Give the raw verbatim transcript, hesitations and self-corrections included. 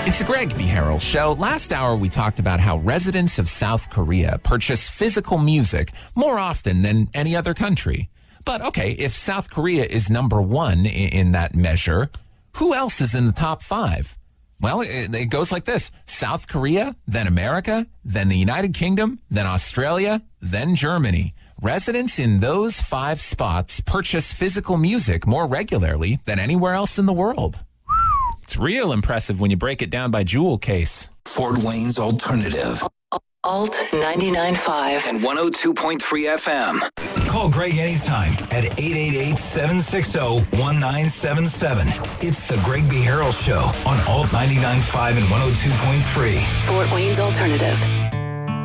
It's the Greg B. Harrell Show. Last hour, we talked about how residents of South Korea purchase physical music more often than any other country. But okay, if South Korea is number one in, in that measure, who else is in the top five? Well, it, it goes like this. South Korea, then America, then the United Kingdom, then Australia, then Germany. Residents in those five spots purchase physical music more regularly than anywhere else in the world. It's real impressive when you break it down by jewel case. Fort Wayne's Alternative. Alt ninety-nine point five And one oh two point three F M. Call Greg anytime at eight eight eight, seven six zero, one nine seven seven. It's the Greg B. Harrell Show on Alt ninety-nine point five and one oh two point three. Fort Wayne's Alternative.